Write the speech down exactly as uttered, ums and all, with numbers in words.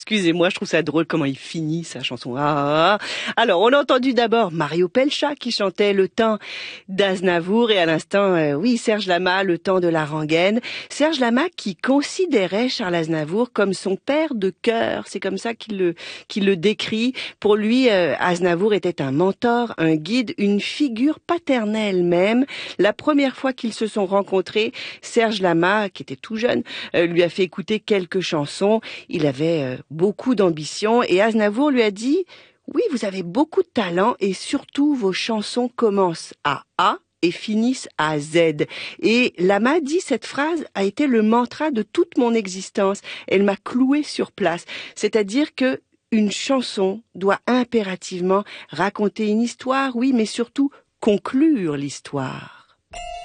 Excusez-moi, je trouve ça drôle comment il finit sa chanson. Ah, ah, ah. Alors, on a entendu d'abord Mario Pelcha qui chantait Le Temps d'Aznavour et à l'instant, euh, oui, Serge Lama, Le Temps de la rengaine. Serge Lama qui considérait Charles Aznavour comme son père de cœur. C'est comme ça qu'il le, qu'il le décrit. Pour lui, euh, Aznavour était un mentor, un guide, une figure paternelle même. La première fois qu'ils se sont rencontrés, Serge Lama, qui était tout jeune, euh, lui a fait écouter quelques chansons. Il avait euh, beaucoup d'ambition et Aznavour lui a dit « Oui, vous avez beaucoup de talent et surtout vos chansons commencent à A et finissent à Z. » Et Lama dit « Cette phrase a été le mantra de toute mon existence. Elle m'a cloué sur place. » C'est-à-dire que une chanson doit impérativement raconter une histoire, oui, mais surtout conclure l'histoire.